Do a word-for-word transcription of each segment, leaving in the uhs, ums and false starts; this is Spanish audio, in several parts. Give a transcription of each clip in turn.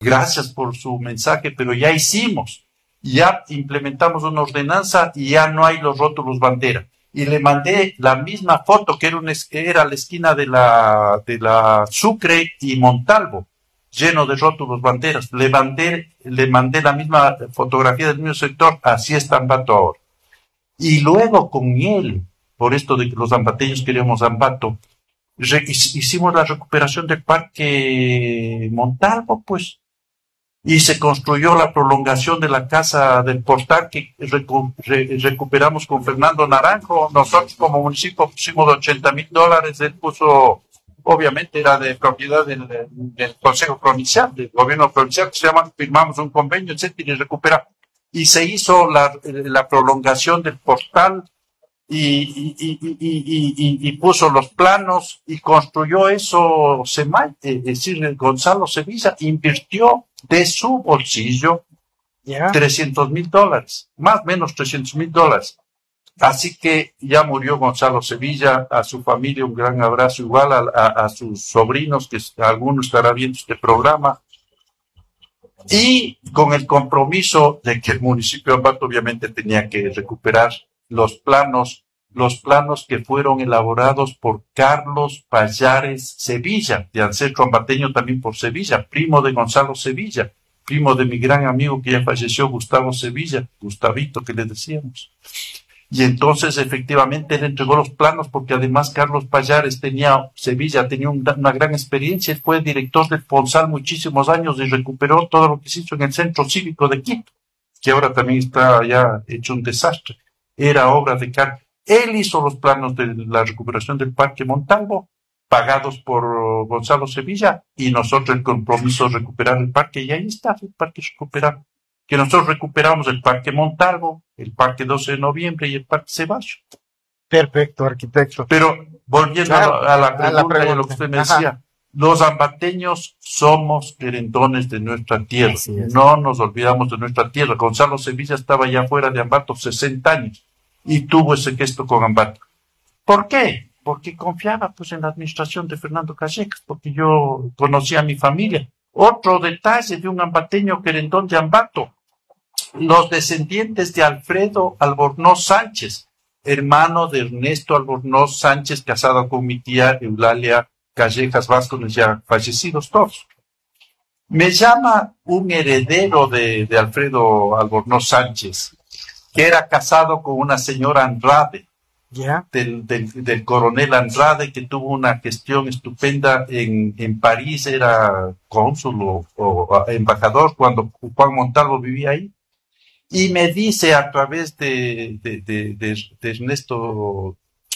gracias por su mensaje, pero ya hicimos, ya implementamos una ordenanza y ya no hay los rótulos bandera. Y le mandé la misma foto que era, una, era la esquina de la, de la Sucre y Montalvo, lleno de rótulos banderas. Le mandé, le mandé la misma fotografía del mismo sector, así está Ambato ahora. Y luego con él, por esto de que los ambateños queremos Ambato, re, hicimos la recuperación del Parque Montalvo, pues, y se construyó la prolongación de la casa del Portal que recu re recuperamos con Fernando Naranjo. Nosotros como municipio pusimos ochenta mil dólares, él puso, obviamente era de propiedad del, del Consejo Provincial, del Gobierno Provincial, que se llama, firmamos un convenio, etcétera, y recuperamos. Y se hizo la, la prolongación del Portal y, y, y, y, y, y, y puso los planos y construyó eso Semay, es decir, Gonzalo Sevilla invirtió de su bolsillo yeah. trescientos mil dólares, más o menos trescientos mil dólares. Así que ya murió Gonzalo Sevilla, a su familia un gran abrazo, igual a, a, a sus sobrinos, que alguno estará viendo este programa, y con el compromiso de que el municipio de Ambato obviamente tenía que recuperar los planos, los planos que fueron elaborados por Carlos Payares Sevilla, de ancestro ambateño también por Sevilla, primo de Gonzalo Sevilla, primo de mi gran amigo que ya falleció, Gustavo Sevilla, Gustavito que le decíamos. Y entonces efectivamente él entregó los planos porque además Carlos Payares tenía, Sevilla tenía un, una gran experiencia, él fue director del Ponsal muchísimos años y recuperó todo lo que se hizo en el Centro Cívico de Quito, que ahora también está ya hecho un desastre. Era obra de Carlos. Él hizo los planos de la recuperación del Parque Montalvo, pagados por Gonzalo Sevilla, y nosotros el compromiso de recuperar el parque, y ahí está el parque recuperado. Que nosotros recuperamos el Parque Montalvo, el Parque doce de noviembre y el Parque Ceballos. Perfecto, arquitecto. Pero volviendo claro, a, la, a, la pregunta, a la pregunta y a lo que usted me Ajá. decía, los ambateños somos querendones de nuestra tierra, no nos olvidamos de nuestra tierra. Gonzalo Sevilla estaba ya fuera de Ambato sesenta años y tuvo ese gesto con Ambato. ¿Por qué? Porque confiaba pues en la administración de Fernando Callejas, porque yo conocía a mi familia. Otro detalle de un ambateño querendón de Ambato, los descendientes de Alfredo Albornoz Sánchez, hermano de Ernesto Albornoz Sánchez, casado con mi tía Eulalia Callejas Vázquez, ya fallecidos todos. Me llama un heredero de, de Alfredo Albornoz Sánchez, que era casado con una señora Andrade, yeah. del, del, del coronel Andrade, que tuvo una gestión estupenda en, en París, era cónsul o, o embajador cuando Juan Montalvo vivía ahí. Y me dice a través de, de, de, de, de Ernesto,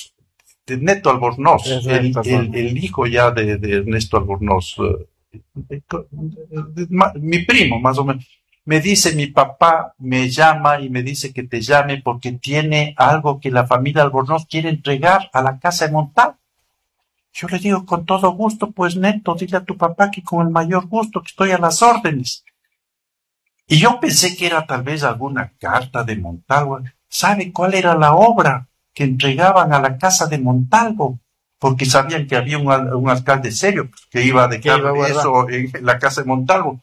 de Neto Albornoz, el, el, el hijo ya de, de Ernesto Albornoz, de, de, de, mi primo más o menos, me dice, mi papá me llama y me dice que te llame porque tiene algo que la familia Albornoz quiere entregar a la casa de Montalvo. Yo le digo, con todo gusto, pues Neto, dile a tu papá que con el mayor gusto, que estoy a las órdenes. Y yo pensé que era tal vez alguna carta de Montalvo. ¿Sabe cuál era la obra que entregaban a la casa de Montalvo? Porque sabían que había un, un alcalde serio que iba a dejar iba eso en la casa de Montalvo.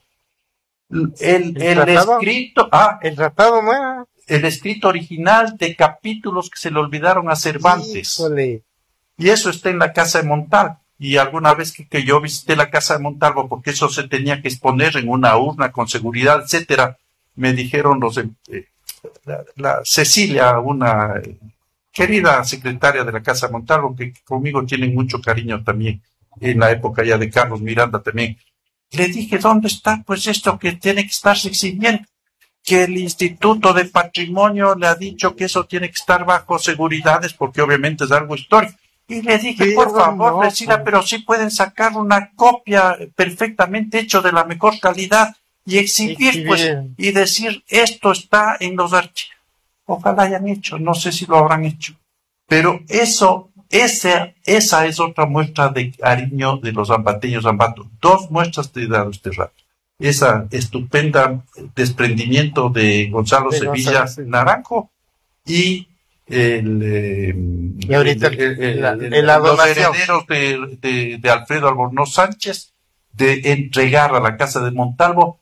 El, el, el escrito, ah, el tratado nuevo. El escrito original de capítulos que se le olvidaron a Cervantes. Híjole. Y eso está en la casa de Montalvo. Y alguna vez que, que yo visité la casa de Montalvo, porque eso se tenía que exponer en una urna con seguridad, etcétera, me dijeron los eh, la, la Cecilia, una eh, querida secretaria de la casa de Montalvo, que conmigo tienen mucho cariño también, en la época ya de Carlos Miranda también. Le dije, ¿dónde está pues esto que tiene que estarse exhibiendo? Que el Instituto de Patrimonio le ha dicho que eso tiene que estar bajo seguridades, porque obviamente es algo histórico. Y le dije, pero por favor, no, vecina, pero sí pueden sacar una copia perfectamente hecha de la mejor calidad y exhibir, sí, pues, y decir, esto está en los archivos. Ojalá hayan hecho, no sé si lo habrán hecho. Pero eso, esa, esa es otra muestra de cariño de los ambateños Ambato. Dos muestras te he dado este rato. Esa estupenda desprendimiento de Gonzalo de Sevilla Gonzalo. Naranjo y el, eh, y ahorita el, el, la, el, el, la los herederos de, de, de Alfredo Albornoz Sánchez de entregar a la Casa de Montalvo